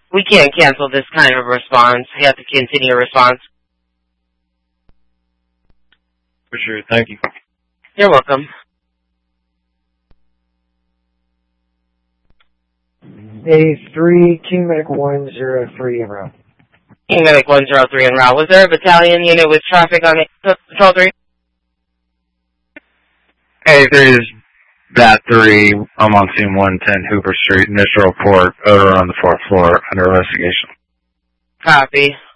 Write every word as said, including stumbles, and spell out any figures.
We can't cancel this kind of response. We have to continue a response. For sure. Thank you. You're welcome. A three, King Medic one zero three en route. King Medic one zero three en route. Was there a battalion unit with traffic on it? Patrol three? Hey, there's Bat three. I'm on scene one ten Hooper Street. Initial report. Odor on the fourth floor. Under investigation. Copy.